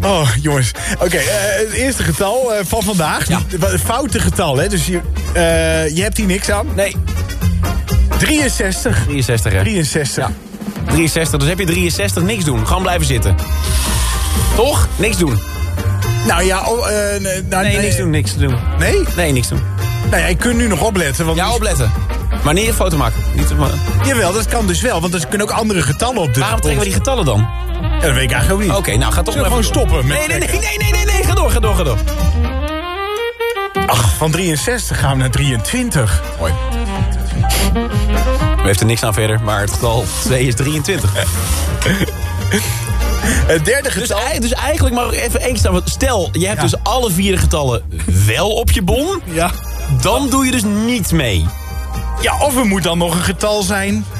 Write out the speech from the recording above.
Oh, jongens. Oké, het eerste getal van vandaag. Ja. Het foute getal, hè. Dus je hebt hier niks aan. Nee. 63. 63, hè? 63. Ja. 63, dus heb je 63, niks doen. Gewoon blijven zitten. Toch? Niks doen. Nou ja, Nee, niks doen. Nee? Nee, niks doen. Nou ja, je kunt nu nog opletten. Want Ja, opletten. Maar niet een foto maken. Jawel, dat kan dus wel. Want er kunnen ook andere getallen op de... Waarom trekken we die getallen dan? Ja, dat weet ik eigenlijk ook niet. Oké, nou ga toch Zullen we maar gewoon even stoppen? Nee, ga door. Ach, van 63 gaan we naar 23. Mooi. U heeft er niks aan verder, maar het getal 2 is 23. Het derde getal... Dus eigenlijk mag ik even één staan. Want stel, je hebt dus alle 4 getallen wel op je bon. Ja. Dan doe je dus niet mee. Ja, of er moet dan nog een getal zijn